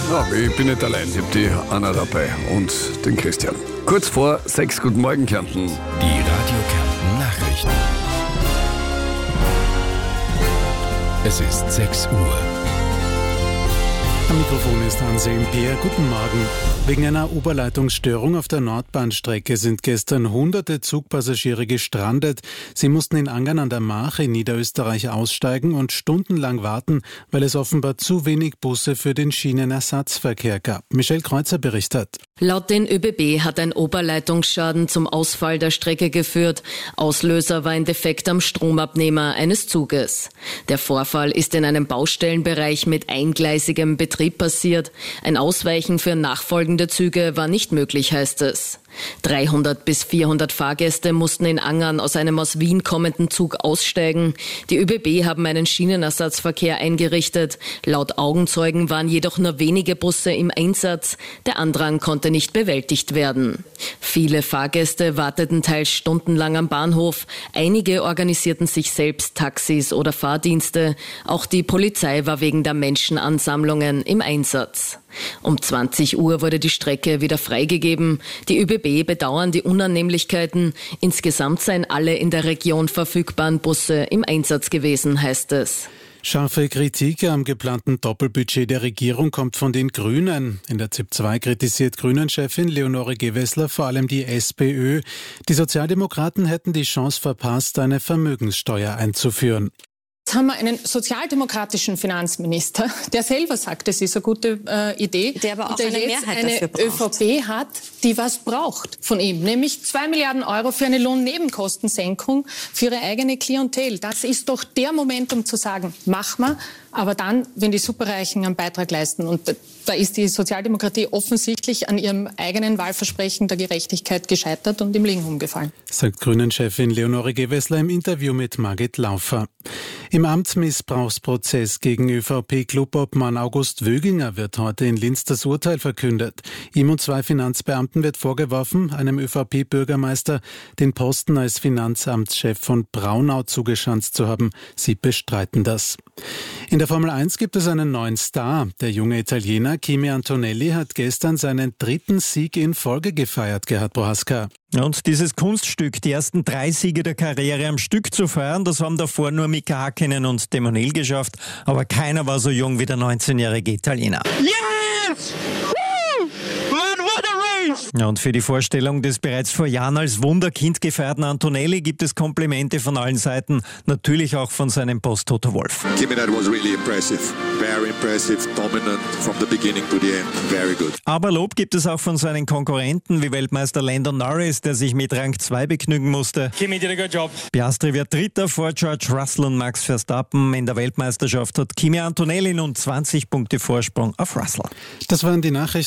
Ja, ich bin nicht allein, ich habe die Anna dabei und den Christian. Kurz vor 6, guten Morgen Kärnten. Die Radio Kärnten Nachrichten. Es ist 6 Uhr. Am Mikrofon ist Anselm Peer. Guten Morgen. Wegen einer Oberleitungsstörung auf der Nordbahnstrecke sind gestern hunderte Zugpassagiere gestrandet. Sie mussten in Angern an der Mach in Niederösterreich aussteigen und stundenlang warten, weil es offenbar zu wenig Busse für den Schienenersatzverkehr gab. Michelle Kreuzer berichtet. Laut den ÖBB hat ein Oberleitungsschaden zum Ausfall der Strecke geführt. Auslöser war ein Defekt am Stromabnehmer eines Zuges. Der Vorfall ist in einem Baustellenbereich mit eingleisigem Betrieb passiert. Ein Ausweichen für nachfolgende Züge war nicht möglich, heißt es. 300 bis 400 Fahrgäste mussten in Angern aus einem aus Wien kommenden Zug aussteigen. Die ÖBB haben einen Schienenersatzverkehr eingerichtet. Laut Augenzeugen waren jedoch nur wenige Busse im Einsatz. Der Andrang konnte nicht bewältigt werden. Viele Fahrgäste warteten teils stundenlang am Bahnhof. Einige organisierten sich selbst Taxis oder Fahrdienste. Auch die Polizei war wegen der Menschenansammlungen im Einsatz. Um 20 Uhr wurde die Strecke wieder freigegeben. Die ÖBB bedauern die Unannehmlichkeiten. Insgesamt seien alle in der Region verfügbaren Busse im Einsatz gewesen, heißt es. Scharfe Kritik am geplanten Doppelbudget der Regierung kommt von den Grünen. In der ZIP 2 kritisiert Grünen-Chefin Leonore Gewessler vor allem die SPÖ. Die Sozialdemokraten hätten die Chance verpasst, eine Vermögenssteuer einzuführen. Jetzt haben wir einen sozialdemokratischen Finanzminister, der selber sagt, es ist eine gute Idee. Der aber auch eine Mehrheit dafür braucht. ÖVP hat, die was braucht von ihm, nämlich 2 Milliarden Euro für eine Lohnnebenkostensenkung für ihre eigene Klientel. Das ist doch der Moment, um zu sagen, mach mal, aber dann, wenn die Superreichen einen Beitrag leisten. Und da ist die Sozialdemokratie offensichtlich an ihrem eigenen Wahlversprechen der Gerechtigkeit gescheitert und im Liegen umgefallen. Sagt Grünen-Chefin Leonore Gewessler im Interview mit Margit Laufer. Im Amtsmissbrauchsprozess gegen ÖVP-Clubobmann August Wöginger wird heute in Linz das Urteil verkündet. Ihm und 2 Finanzbeamten wird vorgeworfen, einem ÖVP-Bürgermeister den Posten als Finanzamtschef von Braunau zugeschanzt zu haben. Sie bestreiten das. In der Formel 1 gibt es einen neuen Star. Der junge Italiener Kimi Antonelli hat gestern seinen 3. Sieg in Folge gefeiert, Gerhard Prohaska. Und dieses Kunststück, die ersten 3 Siege der Karriere am Stück zu feiern, das haben davor nur Mika Häkkinen und Demonel geschafft. Aber keiner war so jung wie der 19-jährige Italiener. Yes! Woo! Man, what a race! Ja, und für die Vorstellung des bereits vor Jahren als Wunderkind gefeierten Antonelli gibt es Komplimente von allen Seiten, natürlich auch von seinem Boss Toto Wolff. Kimi, that was really impressive. Very impressive, dominant from the beginning to the end. Very good. Aber Lob gibt es auch von seinen Konkurrenten wie Weltmeister Lando Norris, der sich mit Rang 2 begnügen musste. Kimi did a good job. Piastri wird Dritter vor George Russell und Max Verstappen. In der Weltmeisterschaft hat Kimi Antonelli nun 20 Punkte Vorsprung auf Russell. Das waren die Nachrichten.